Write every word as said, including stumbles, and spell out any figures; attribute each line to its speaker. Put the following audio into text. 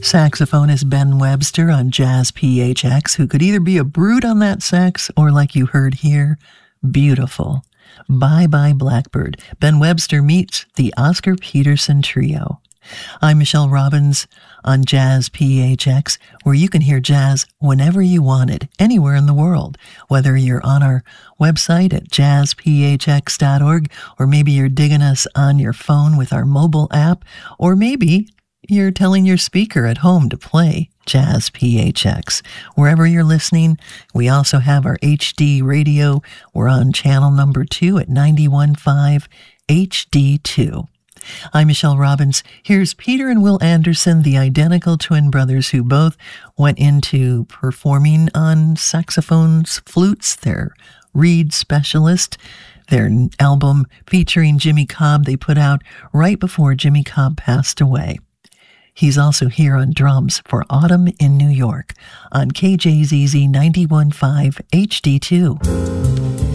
Speaker 1: Saxophonist Ben Webster on Jazz P H X, who could either be a brute on that sax or, like you heard here, beautiful. Bye Bye Blackbird. Ben Webster meets the Oscar Peterson Trio. I'm Michelle Robbins on Jazz P H X, where you can hear jazz whenever you want it, anywhere in the world, whether you're on our website at jazz p h x dot org, or maybe you're digging us on your phone with our mobile app, or maybe you're telling your speaker at home to play Jazz P H X. Wherever you're listening, we also have our H D radio. We're on channel number two at ninety-one point five H D two. I'm Michelle Robbins. Here's Peter and Will Anderson, the identical twin brothers who both went into performing on saxophones, flutes. They're reed specialist. Their album featuring Jimmy Cobb they put out right before Jimmy Cobb passed away. He's also here on drums for Autumn in New York on K J Z Z ninety-one point five H D two.